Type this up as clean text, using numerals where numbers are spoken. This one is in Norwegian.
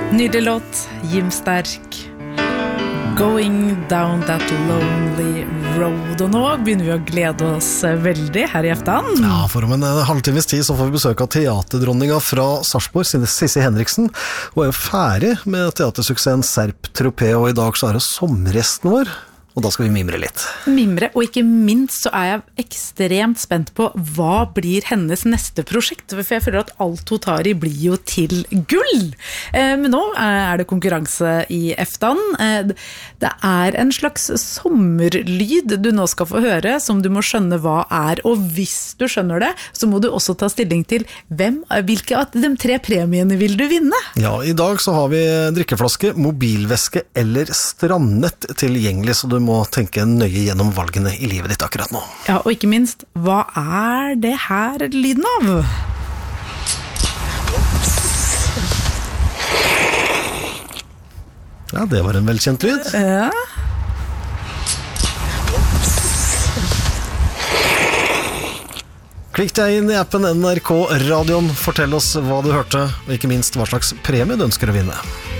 Nydelig låt, Jim Sterk. Going down that lonely road. Og nå begynner vi å glede oss veldig her I eftan. Ja, for om en halvtimes tid så får vi besøk av teaterdronninga fra Sarpsborg, Sissi Henriksen. Hun jo ferdig med teatersuksessen Serp Tropé, og I dag så det sommerresten vår. Og da skal vi mimre litt. Mimre, og ikke minst så jeg ekstremt spent på hva blir hennes neste prosjekt, for jeg føler at alt hun tar I blir jo til gull. Men nå det konkurranse I eftan. Det en slags sommerlyd du nå skal få høre, som du må skjønne hva og hvis du skjønner det, så må du også ta stilling til hvilke av de 3 premiene vil du vinne. Ja, I dag så har vi drikkeflaske, mobilveske eller strandnett tilgjengelig, så du må tenke nøye gjennom valgene I livet ditt akkurat nå. Ja, og ikke minst, hva det her lyden av? Ja, det var en velkjent lyd. Ja. Klikk deg inn I appen NRK Radion, fortell oss hva du hørte, og ikke minst hva slags premie du ønsker å vinne.